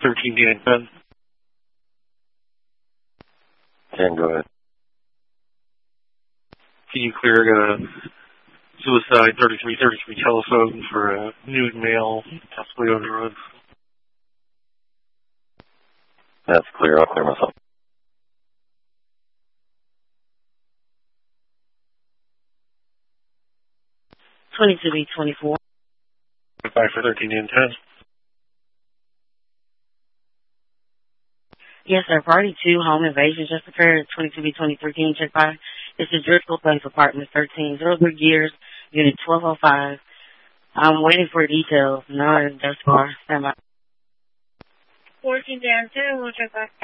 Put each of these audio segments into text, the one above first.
13 Dan 10. 10, go ahead. Can you clear a suicide 3333 telephone for a nude male, possibly on drugs? That's clear. I'll clear myself. 22B24. 5 for 13 Dan 10. Yes, sir. Party 2, home invasion just occurred. 22B2013, check by. It's the Driscoll Place, apartment 13, 03 Gears, unit 1205. I'm waiting for details. No, thus far. Stand by. 14 Dan 2, we'll check back.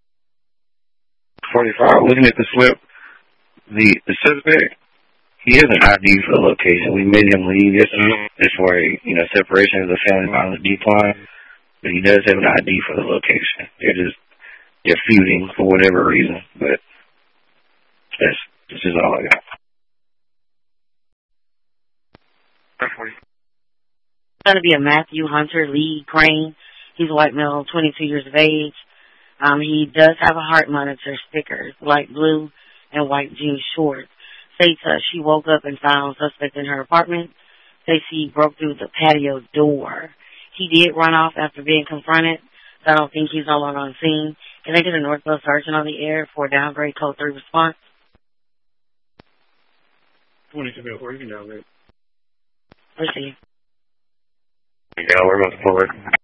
45, looking at the slip, the suspect, he has an ID for the location. We made him leave yesterday. It's for a, separation of the family violence decline. But he does have an ID for the location. They're feuding for whatever reason. But this is all I got. It's going to be a Matthew Hunter Lee Crane. He's a white male, 22 years of age. He does have a heart monitor sticker, light blue and white jean shorts. States she woke up and found suspect in her apartment. States he broke through the patio door. He did run off after being confronted, so I don't think he's no longer on scene. Can I get a Northwest Sergeant on the air for downgrade code 3 response? 22-4, you can downgrade. Proceed. Yeah, we're moving forward.